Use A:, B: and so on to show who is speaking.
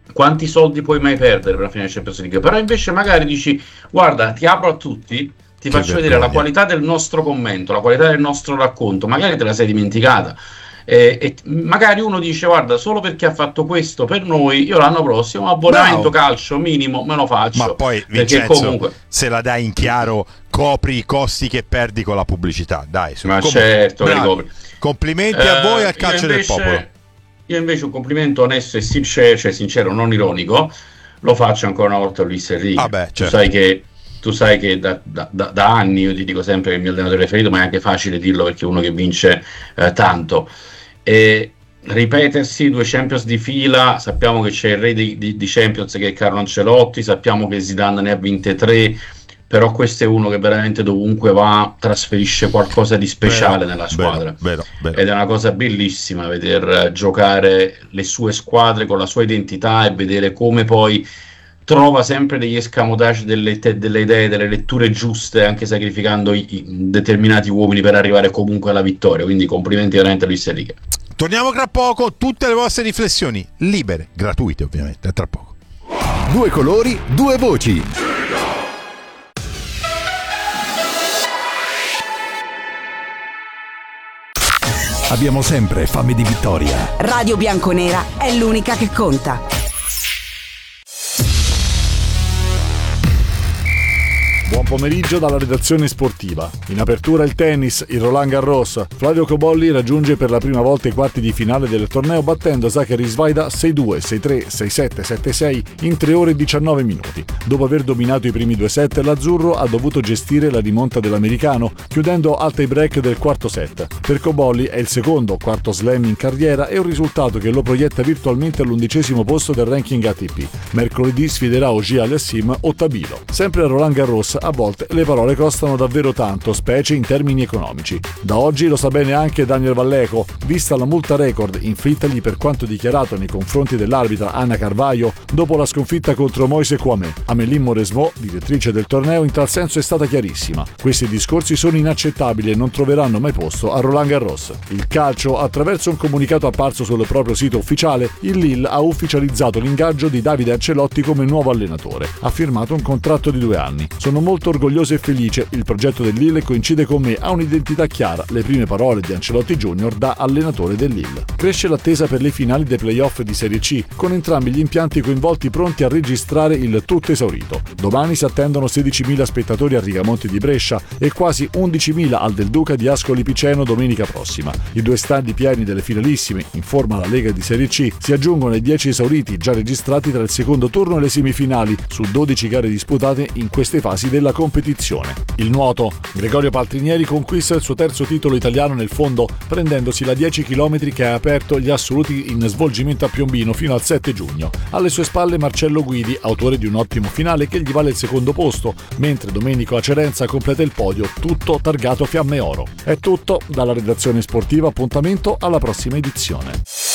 A: quanti soldi puoi mai perdere per la finale Champions League? Però invece magari dici, guarda, ti apro a tutti, ti faccio vedere la qualità del nostro commento, la qualità del nostro racconto, magari te la sei dimenticata. E magari uno dice, guarda, solo perché ha fatto questo per noi, io l'anno prossimo abbonamento calcio minimo me lo faccio.
B: Ma poi,
A: perché
B: Vincenzo,
A: comunque,
B: se la dai in chiaro, copri i costi che perdi con la pubblicità. Dai,
A: ma certo che li copri.
B: Complimenti a voi al calcio del popolo.
A: Io invece un complimento onesto e sincero, cioè sincero, non ironico, lo faccio ancora una volta a Luis Enrique.
B: Certo.
A: Tu sai che da anni io ti dico sempre che il mio allenatore preferito, ma è anche facile dirlo perché è uno che vince tanto. E ripetersi 2 Champions di fila, sappiamo che c'è il re di Champions che è Carlo Ancelotti, sappiamo che Zidane ne ha vinte 3, però questo è uno che veramente dovunque va trasferisce qualcosa di speciale nella squadra.
B: Vero.
A: Ed è una cosa bellissima veder giocare le sue squadre con la sua identità e vedere come poi trova sempre degli escamotage, delle idee, delle letture giuste, anche sacrificando determinati uomini per arrivare comunque alla vittoria. Quindi complimenti veramente a Luis Enrique.
B: Torniamo tra poco, tutte le vostre riflessioni libere, gratuite ovviamente, a tra poco.
C: 2 colori, 2 voci. Abbiamo sempre fame di vittoria.
D: Radio Bianconera è l'unica che conta.
E: Buon pomeriggio dalla redazione sportiva. In apertura il tennis, il Roland Garros. Flavio Cobolli raggiunge per la prima volta i quarti di finale del torneo battendo Zachary Svajda 6-2, 6-3, 6-7, 7-6 in 3 ore e 19 minuti. Dopo aver dominato i primi 2 set, l'azzurro ha dovuto gestire la rimonta dell'americano, chiudendo al tie break del quarto set. Per Cobolli è il secondo quarto slam in carriera e un risultato che lo proietta virtualmente all'11° posto del ranking ATP. Mercoledì sfiderà Auger Aliassime o Tabilo. Sempre a Roland Garros, a volte le parole costano davvero tanto, specie in termini economici. Da oggi lo sa bene anche Daniel Vallejo, vista la multa record inflittagli per quanto dichiarato nei confronti dell'arbitra Anna Carvalho dopo la sconfitta contro Moise Kouamé. Amélie Mauresmo, direttrice del torneo, in tal senso è stata chiarissima. Questi discorsi sono inaccettabili e non troveranno mai posto a Roland Garros. Il calcio, attraverso un comunicato apparso sul proprio sito ufficiale, il Lille ha ufficializzato l'ingaggio di Davide Ancelotti come nuovo allenatore. Ha firmato un contratto di 2 anni. Sono molto orgoglioso e felice, il progetto del Lille coincide con me, ha un'identità chiara, le prime parole di Ancelotti Junior da allenatore del Lille. Cresce l'attesa per le finali dei playoff di Serie C, con entrambi gli impianti coinvolti pronti a registrare il tutto esaurito. Domani si attendono 16.000 spettatori a Rigamonti di Brescia e quasi 11.000 al Del Duca di Ascoli Piceno domenica prossima. I 2 stadi pieni delle finalissime, informa la Lega di Serie C, si aggiungono ai 10 esauriti già registrati tra il secondo turno e le semifinali, su 12 gare disputate in queste fasi della competizione. Il nuoto. Gregorio Paltrinieri conquista il suo terzo titolo italiano nel fondo, prendendosi la 10 km che ha aperto gli assoluti in svolgimento a Piombino fino al 7 giugno. Alle sue spalle Marcello Guidi, autore di un ottimo finale che gli vale il secondo posto, mentre Domenico Acerenza completa il podio, tutto targato Fiamme Oro. È tutto dalla redazione sportiva, appuntamento alla prossima edizione.